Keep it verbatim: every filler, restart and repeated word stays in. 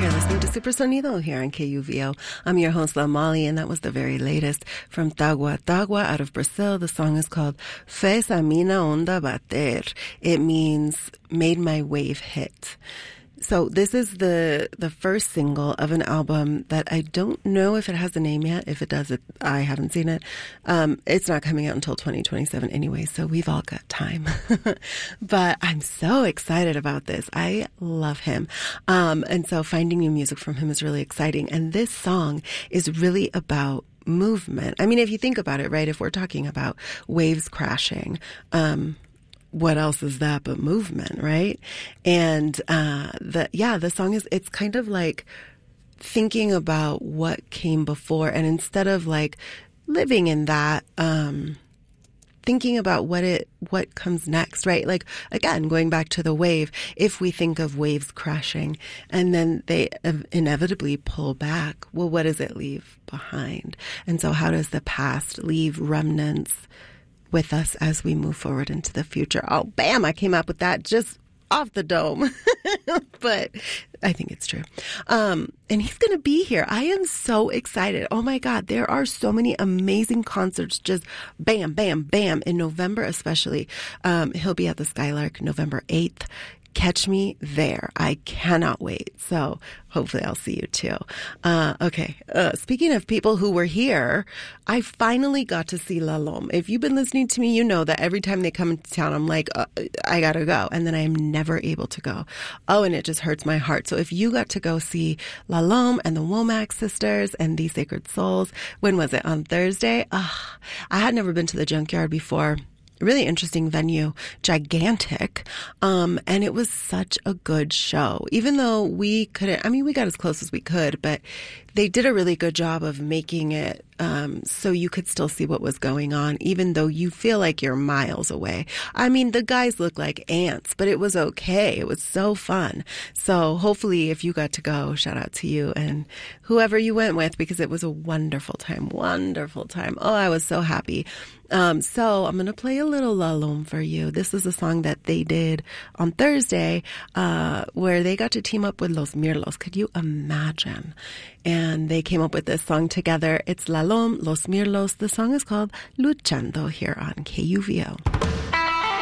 You're listening to Super Sonido here on K U V O. I'm your host, La Molly, and that was the very latest from Tagua Tagua out of Brazil. The song is called Fez a mina onda bater. It means made my wave hit. So this is the the first single of an album that I don't know if it has a name yet. If it does, it, I haven't seen it. Um, it's not coming out until twenty twenty-seven anyway, so we've all got time. But I'm so excited about this. I love him. Um, and so finding new music from him is really exciting. And this song is really about movement. I mean, if you think about it, right, if we're talking about waves crashing, um, what else is that but movement, right? And uh, the yeah, the song is, it's kind of like thinking about what came before, and instead of like living in that, um, thinking about what it what comes next, right? Like, again, going back to the wave, if we think of waves crashing and then they inevitably pull back, well, what does it leave behind? And so how does the past leave remnants with us as we move forward into the future? Oh, bam, I came up with that just off the dome. But I think it's true. Um, and he's going to be here. I am so excited. Oh my God, there are so many amazing concerts, just bam, bam, bam, in November especially. Um, he'll be at the Skylark November eighth. Catch me there. I cannot wait. So hopefully I'll see you too. Uh, okay. Uh, speaking of people who were here, I finally got to see La Lome. If you've been listening to me, you know that every time they come into town, I'm like, uh, I gotta go. And then I am never able to go. Oh, and it just hurts my heart. So if you got to go see La Lome and the Womack sisters and the Sacred Souls, when was it? On Thursday? Uh, I had never been to the Junkyard before. Really interesting venue, gigantic, um, and it was such a good show. Even though we couldn't, I mean, we got as close as we could, but they did a really good job of making it um, so you could still see what was going on, even though you feel like you're miles away. I mean, the guys look like ants, but it was okay. It was so fun. So hopefully if you got to go, shout out to you and whoever you went with, because it was a wonderful time, wonderful time. Oh, I was so happy. Um, so I'm going to play a little La Lome for you. This is a song that they did on Thursday, uh, where they got to team up with Los Mirlos. Could you imagine? And they came up with this song together. It's La Lome, Los Mirlos. The song is called Luchando here on K U V O.